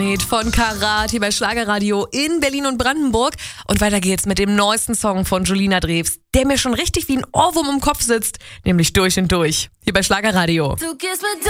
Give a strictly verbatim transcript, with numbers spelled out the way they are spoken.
Von Karat hier bei Schlagerradio in Berlin und Brandenburg. Und weiter geht's mit dem neuesten Song von Julina Drews, der mir schon richtig wie ein Ohrwurm im Kopf sitzt, nämlich Durch und Durch. Hier bei Schlagerradio. Du gehst mit